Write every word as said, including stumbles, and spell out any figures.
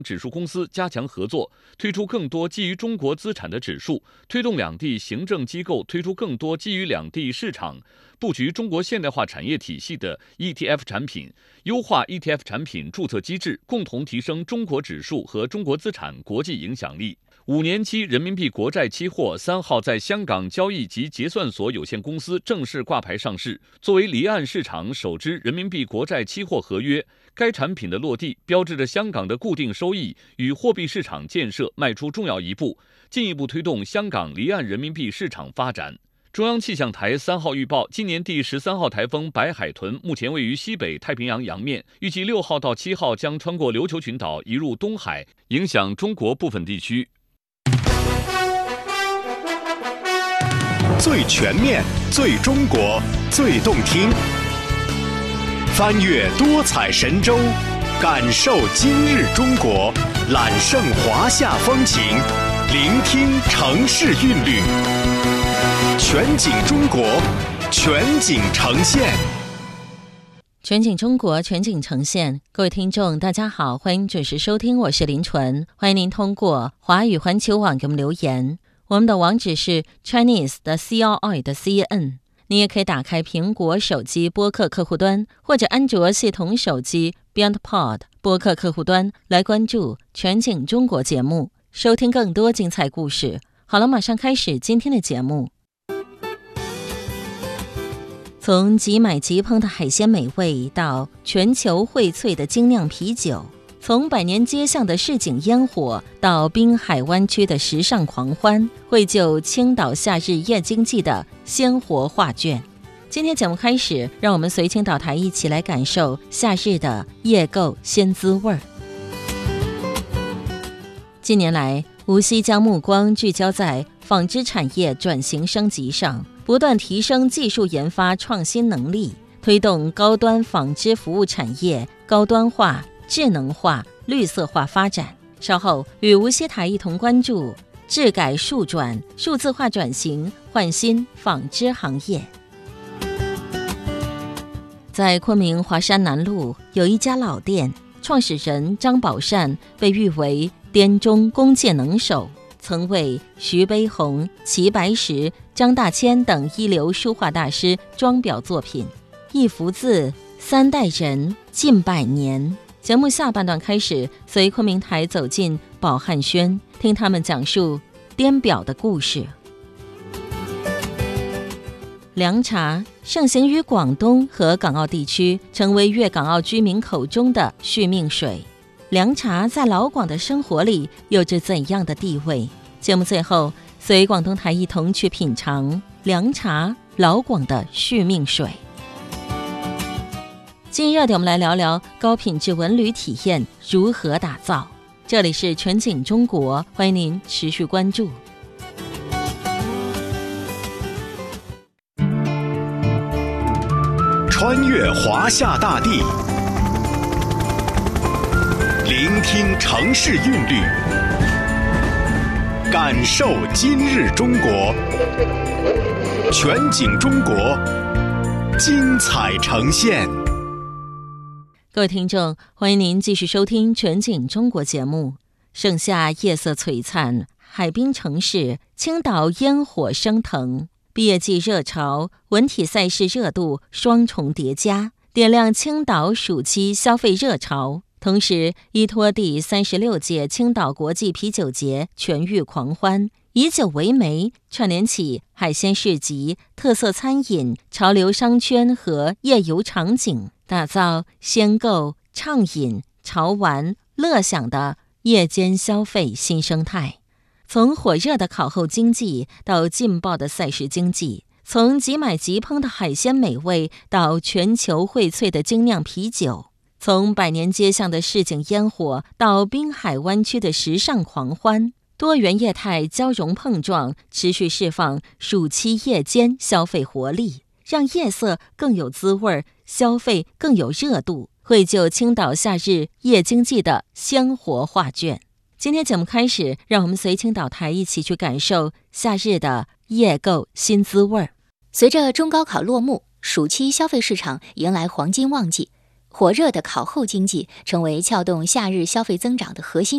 指数公司加强合作，推出更多基于中国资产的指数，推动两地行政机构推出更多基于两地市场、布局中国现代化产业体系的 E T F 产品，优化 E T F 产品注册机制，共同提升中国指数和中国资产国际影响力。五年期人民币国债期货三号在香港交易及结算所有限公司正式挂牌上市，作为离岸市场首支人民币国债期货合约，该产品的落地标志着香港的固定收益与货币市场建设迈出重要一步，进一步推动香港离岸人民币市场发展。中央气象台三号预报，今年第十三号台风白海豚目前位于西北太平洋洋面，预计六号到七号将穿过琉球群岛移入东海，影响中国部分地区。 最全面、最中国、最动听，翻越多彩神州，感受今日中国，揽胜华夏风情，聆听城市韵律，全景中国，全景呈现。 全景中国，全景呈现。各位听众大家好，欢迎准时收听，我是林纯，欢迎您通过华语环球网给我们留言。我们的网址是 Chinese 的 C R I 的 C N， 你也可以打开苹果手机播客客户端，或者安卓系统手机 BeyondPod 播客客户端来关注全景中国节目，收听更多精彩故事。好了，马上开始今天的节目。从即买即烹的海鲜美味到全球荟萃的精酿啤酒，从百年街巷的市井烟火到滨海湾区的时尚狂欢，绘就青岛夏日夜经济的鲜活画卷。今天节目开始，让我们随青岛台一起来感受夏日的夜购鲜滋味儿。近年来，无锡将目光聚焦在纺织产业转型升级上，不断提升技术研发创新能力，推动高端纺织服务产业高端化、智能化、绿色化发展。稍后与无锡台一同关注智改数转、数字化转型，焕新纺织行业。在昆明华山南路有一家老店，创始人张宝善被誉为滇中工界能手，曾为徐悲鸿、齐白石、张大千等一流书画大师装裱作品。一幅字，三代人，近百年。节目下半段开始，随昆明台走进宝汉轩，听他们讲述滇表的故事。凉茶盛行于广东和港澳地区，成为粤港澳居民口中的续命水。凉茶在老广的生活里有着怎样的地位？节目最后随广东台一同去品尝凉茶，老广的续命水。今日热点，我们来聊聊高品质文旅体验如何打造。这里是全景中国，欢迎您持续关注。 穿越华夏大地，聆听城市韵律，感受今日中国，全景中国，精彩呈现。 各位听众，欢迎您继续收听全景中国节目。盛夏夜色璀璨，海滨城市青岛烟火升腾，毕业季热潮、文体赛事热度双重叠加，点亮青岛暑期消费热潮。同时，依托第三十六届青岛国际啤酒节全域狂欢，以酒为媒，串联起海鲜市集、特色餐饮、潮流商圈和夜游场景，打造鲜购、畅饮、潮玩、乐享的夜间消费新生态。从火热的烤后经济到劲爆的赛事经济，从即买即烹的海鲜美味到全球荟萃的精酿啤酒，从百年街巷的市井烟火到滨海湾区的时尚狂欢，多元业态交融碰撞，持续释放暑期夜间消费活力，让夜色更有滋味，消费更有热度，绘就青岛夏日夜经济的鲜活画卷。今天节目开始，让我们随青岛台一起去感受夏日的夜购新滋味。 随着中高考落幕，暑期消费市场迎来黄金旺季，火热的考后经济成为撬动夏日消费增长的核心